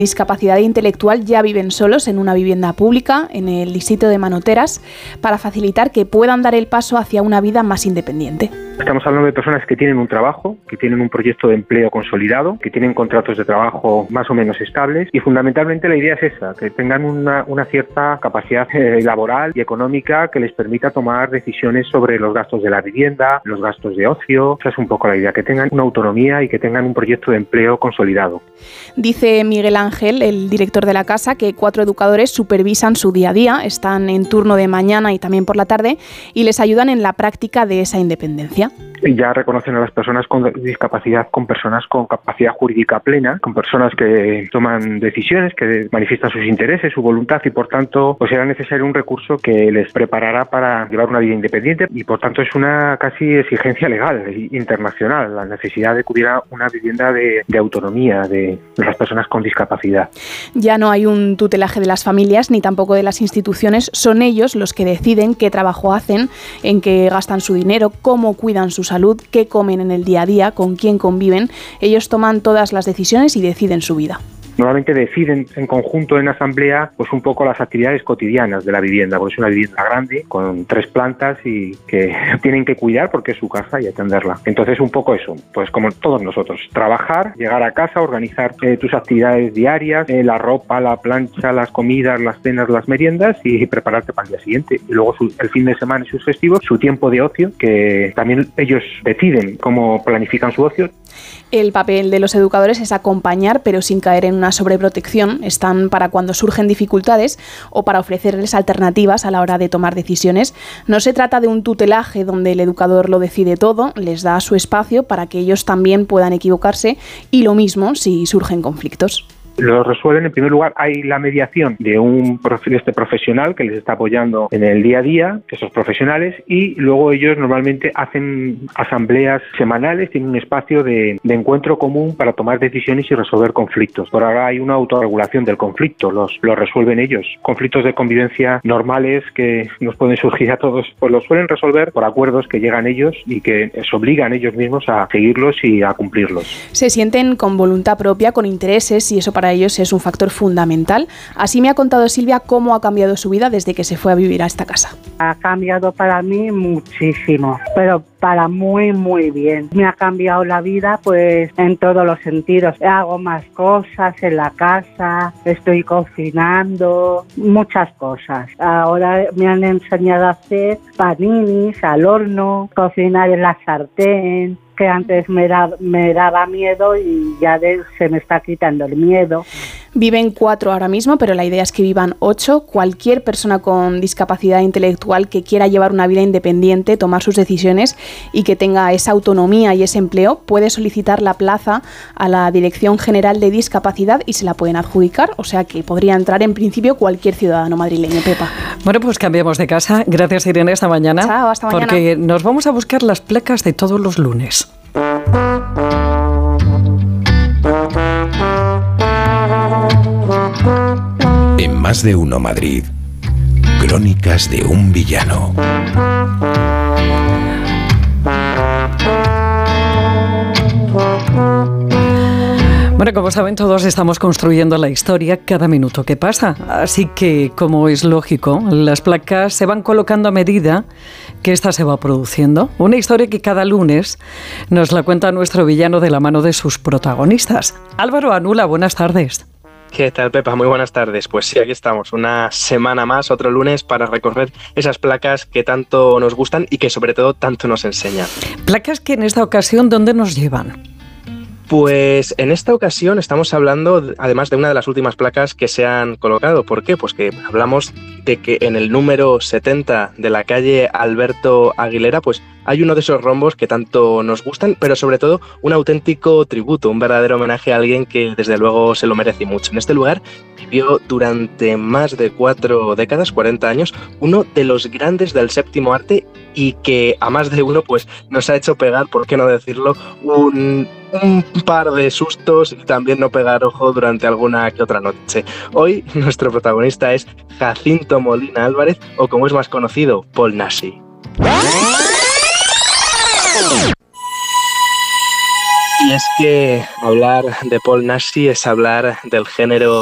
discapacidad intelectual ya viven solos en una vivienda pública en el distrito de Manoteras para facilitar que puedan dar el paso hacia una vida más independiente. Estamos hablando de personas que tienen un trabajo, que tienen un proyecto de empleo consolidado, que tienen contratos de trabajo más o menos estables y fundamentalmente la idea es esa, que tengan una cierta capacidad laboral y económica que les permita tomar decisiones sobre los gastos de la vivienda, los gastos de ocio. Esa es un poco la idea, que tengan una autonomía y que tengan un proyecto de empleo consolidado. Dice Miguel Ángel, el director de la casa, que 4 educadores supervisan su día a día, están en turno de mañana y también por la tarde y les ayudan en la práctica de esa independencia. Y ya reconocen a las personas con discapacidad con personas con capacidad jurídica plena, con personas que toman decisiones, que manifiestan sus intereses, su voluntad y por tanto pues era necesario un recurso que les preparara para llevar una vida independiente y por tanto es una casi exigencia legal internacional, la necesidad de que hubiera una vivienda de autonomía de las personas con discapacidad. Ya no hay un tutelaje de las familias ni tampoco de las instituciones, son ellos los que deciden qué trabajo hacen, en qué gastan su dinero, cómo cuidan su salud, qué comen en el día a día, con quién conviven. Ellos toman todas las decisiones y deciden su vida. Normalmente deciden en conjunto en asamblea pues un poco las actividades cotidianas de la vivienda, porque es una vivienda grande con 3 plantas y que tienen que cuidar porque es su casa y atenderla. Entonces un poco eso, pues como todos nosotros, trabajar, llegar a casa, organizar tus actividades diarias, la ropa, la plancha, las comidas, las cenas, las meriendas y prepararte para el día siguiente. Y luego el fin de semana y sus festivos, su tiempo de ocio, que también ellos deciden cómo planifican su ocio. El papel de los educadores es acompañar, pero sin caer en una sobreprotección. Están para cuando surgen dificultades o para ofrecerles alternativas a la hora de tomar decisiones. No se trata de un tutelaje donde el educador lo decide todo, les da su espacio para que ellos también puedan equivocarse y lo mismo si surgen conflictos. Lo resuelven, en primer lugar, hay la mediación de este profesional que les está apoyando en el día a día, esos profesionales, y luego ellos normalmente hacen asambleas semanales, tienen un espacio de encuentro común para tomar decisiones y resolver conflictos. Por ahora hay una autorregulación del conflicto, los resuelven ellos. Conflictos de convivencia normales que nos pueden surgir a todos, pues los suelen resolver por acuerdos que llegan ellos y que se obligan ellos mismos a seguirlos y a cumplirlos. Se sienten con voluntad propia, con intereses y eso para ellos es un factor fundamental. Así me ha contado Silvia cómo ha cambiado su vida desde que se fue a vivir a esta casa. Ha cambiado para mí muchísimo, pero para muy, muy bien. Me ha cambiado la vida pues en todos los sentidos. Hago más cosas en la casa, estoy cocinando, muchas cosas. Ahora me han enseñado a hacer paninis al horno, cocinar en la sartén, que antes me daba miedo y ya se me está quitando el miedo. Viven 4 ahora mismo, pero la idea es que vivan 8. Cualquier persona con discapacidad intelectual que quiera llevar una vida independiente, tomar sus decisiones y que tenga esa autonomía y ese empleo, puede solicitar la plaza a la Dirección General de Discapacidad y se la pueden adjudicar, o sea que podría entrar en principio cualquier ciudadano madrileño, Pepa. Bueno, pues cambiamos de casa. Gracias, Irene, hasta mañana. Chao, hasta mañana. Porque nos vamos a buscar las placas de todos los lunes. En Más de Uno Madrid, Crónicas de un villano. Bueno, como saben, todos estamos construyendo la historia cada minuto que pasa. Así que, como es lógico, las placas se van colocando a medida que ésta se va produciendo. Una historia que cada lunes nos la cuenta nuestro villano de la mano de sus protagonistas. Álvaro Anula, buenas tardes. ¿Qué tal, Pepa? Muy buenas tardes. Pues sí, aquí estamos, una semana más, otro lunes, para recorrer esas placas que tanto nos gustan y que sobre todo tanto nos enseñan. Placas que en esta ocasión, ¿dónde nos llevan? Pues en esta ocasión estamos hablando además de una de las últimas placas que se han colocado. ¿Por qué? Pues que hablamos de que en el número 70 de la calle Alberto Aguilera pues hay uno de esos rombos que tanto nos gustan, pero sobre todo un auténtico tributo, un verdadero homenaje a alguien que desde luego se lo merece mucho. En este lugar vivió durante más de 4 décadas, 40 años, uno de los grandes del séptimo arte y que a más de uno pues nos ha hecho pegar, por qué no decirlo, un par de sustos y también no pegar ojo durante alguna que otra noche. Hoy nuestro protagonista es Jacinto Molina Álvarez, o como es más conocido, Paul Nashi. Y es que hablar de Paul Naschy es hablar del género